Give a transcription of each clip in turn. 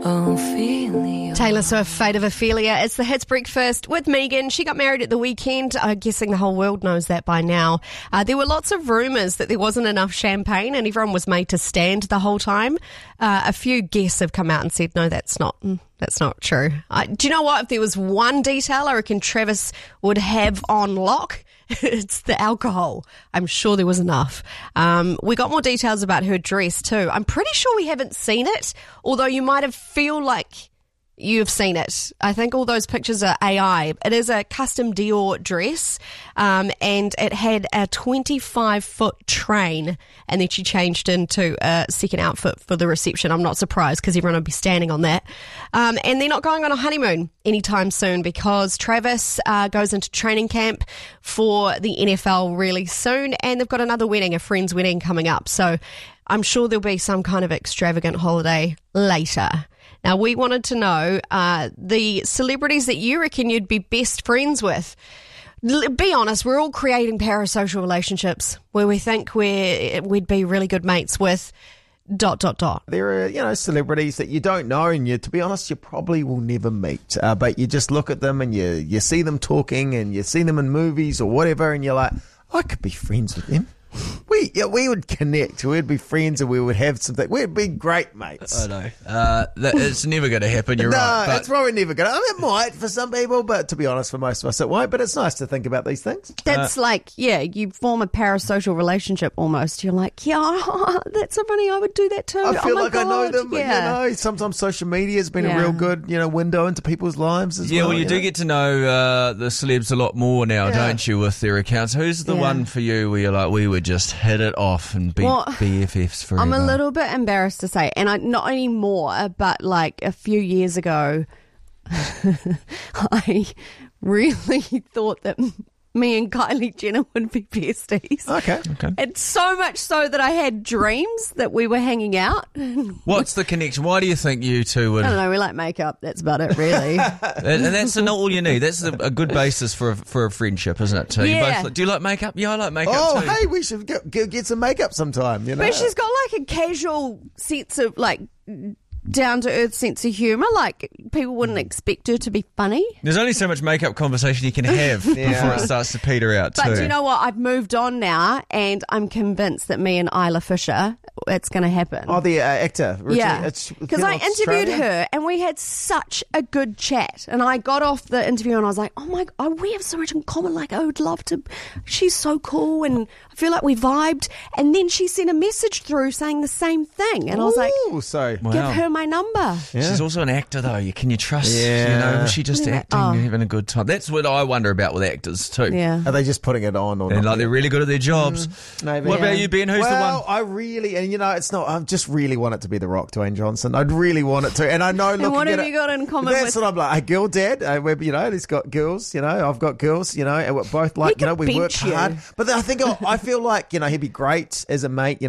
Ophelia. Taylor Swift, Fate of Ophelia. It's the Hits Breakfast with Megan. She got married at the weekend. I'm guessing the whole world knows that by now. There were lots of rumours that there wasn't enough champagne and everyone was made to stand the whole time. A few guests have come out and said, no, that's not true. Do you know what? If there was one detail I reckon Travis would have on lock, it's the alcohol. I'm sure there was enough. We got more details about her dress too. I'm pretty sure we haven't seen it, although you might have feel like you've seen it. I think all those pictures are AI. It is a custom Dior dress, and it had a 25-foot train, and then she changed into a second outfit for the reception. I'm not surprised because everyone will be standing on that. And they're not going on a honeymoon anytime soon because Travis goes into training camp for the NFL really soon, and they've got another wedding, a friend's wedding coming up. So I'm sure there'll be some kind of extravagant holiday later. Now, we wanted to know the celebrities that you reckon you'd be best friends with. Be honest, we're all creating parasocial relationships where we think we'd be really good mates with ... There are, celebrities that you don't know and to be honest, you probably will never meet. But you just look at them and you see them talking and you see them in movies or whatever and you're like, I could be friends with them. We would connect. We'd be friends and we would have something. We'd be great mates. I know. It's never going to happen. You're no, right. No, it's probably never going to. I mean, it might for some people, but to be honest, for most of us, it won't. But it's nice to think about these things. That's you form a parasocial relationship almost. You're like, that's so funny. I would do that too. I feel my like God. I know them. Yeah. Sometimes social media has been a real good, window into people's lives as well. Yeah, well, you do get to know the celebs a lot more now, don't you, with their accounts? Who's the one for you where you're like, we would just hit it off and be BFFs forever? I'm a little bit embarrassed to say, and not anymore, but like a few years ago, I really thought that me and Kylie Jenner would be besties. Okay. And so much so that I had dreams that we were hanging out. What's the connection? Why do you think you two would... I don't know, we like makeup. That's about it, really. and that's not all you need. That's a good basis for a friendship, isn't it? So you both, do you like makeup? Yeah, I like makeup too. Hey, we should get some makeup sometime, But she's got like a casual sense of like down-to-earth sense of humour. Like, people wouldn't expect her to be funny. There's only so much makeup conversation you can have before it starts to peter out too. But do you know what? I've moved on now, and I'm convinced that me and Isla Fisher, it's going to happen. Oh, the actor. Richie, yeah. Because I interviewed her, and we had such a good chat. And I got off the interview, and I was like, oh my God, we have so much in common. Like, I would love to. She's so cool, and I feel like we vibed. And then she sent a message through saying the same thing. And I was like, give her my number. Yeah. She's also an actor though. Can you trust? Was she just acting, having a good time? That's what I wonder about with actors too. Yeah. Are they just putting it on or not? They're really good at their jobs. Maybe. What about you, Ben? Who's the one? Well, I really, and it's not. I just really want it to be The Rock, Dwayne Johnson. I'd really want it to, and I know. And what have you got in common? That's what I'm like. A girl dad. He's got girls. I've got girls. And we're both like. We work hard. But I think I feel like he'd be great as a mate.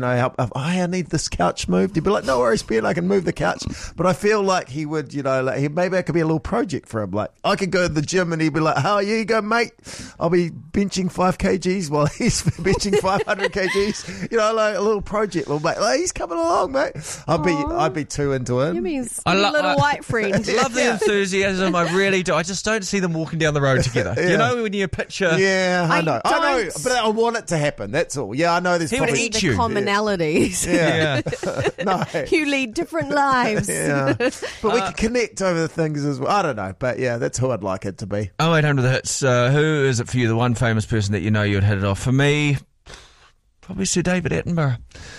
I need this couch moved. He'd be like, no worries, Ben. I can move the couch. But I feel like he would, maybe it could be a little project for him. Like, I could go to the gym and he'd be like, how are you go, mate? I'll be benching 5 kgs while he's benching 500 kgs. Like a little project. Little mate, like, he's coming along, mate. I'd be too into him. You mean little white friend. Love the enthusiasm. I really do. I just don't see them walking down the road together. When you picture... Yeah, I know. But I want it to happen. That's all. Yeah, I know there's probably... the commonalities. Yeah. No. You lead different lives. Yeah. But we can connect over the things as well. I don't know. But yeah, that's who I'd like it to be. 0800 The Hits. Who is it for you? The one famous person that you know you'd hit it off. For me, probably Sir David Attenborough.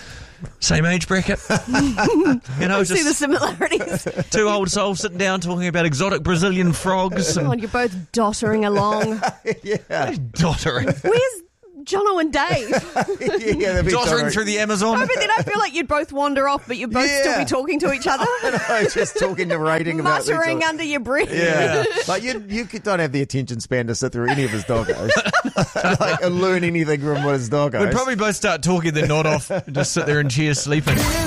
Same age bracket. I see the similarities. Two old souls sitting down talking about exotic Brazilian frogs. God, you're both dottering along. Yeah. Dottering. Where's Jono and Dave? Dottering through the Amazon. No, but then I feel like you'd both wander off, but you'd both still be talking to each other. Just talking, narrating about each other. Muttering under your breath. Yeah. Like, you don't have the attention span to sit through any of his doggos. And learn anything from what his dog goes. We'd probably both start talking, then nod off, and just sit there in chairs sleeping.